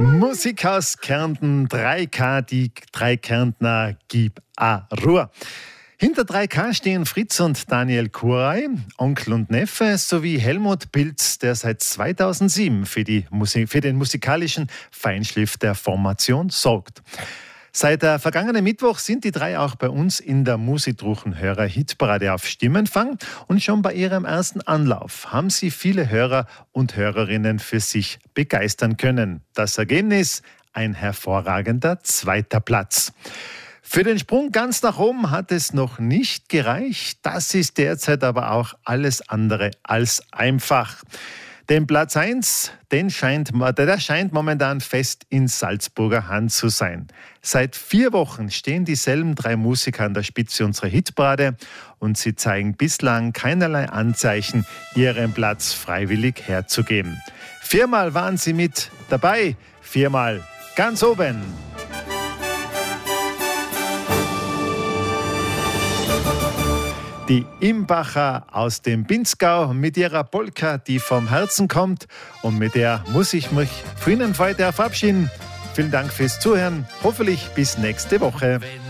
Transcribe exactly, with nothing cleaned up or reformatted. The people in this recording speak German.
Musik aus Kärnten, drei K, die drei Kärntner, gib a Ruhe. Hinter drei K stehen Fritz und Daniel Kuray, Onkel und Neffe, sowie Helmut Pilz, der seit zweitausendsieben für, die Musik, für den musikalischen Feinschliff der Formation sorgt. Seit der vergangenen Mittwoch sind die drei auch bei uns in der Musidruchen-Hörer Hitparade auf Stimmenfang und schon bei ihrem ersten Anlauf haben sie viele Hörer und Hörerinnen für sich begeistern können. Das Ergebnis: ein hervorragender zweiter Platz. Für den Sprung ganz nach oben hat es noch nicht gereicht. Das ist derzeit aber auch alles andere als einfach. Den Platz eins, den scheint, der scheint momentan fest in Salzburger Hand zu sein. Seit vier Wochen stehen dieselben drei Musiker an der Spitze unserer Hitparade und sie zeigen bislang keinerlei Anzeichen, ihren Platz freiwillig herzugeben. Viermal waren sie mit dabei, viermal ganz oben. Die Imbacher aus dem Pinzgau mit ihrer Polka, die vom Herzen kommt. Und mit der muss ich mich für Ihnen heute verabschieden. Vielen Dank fürs Zuhören. Hoffentlich bis nächste Woche.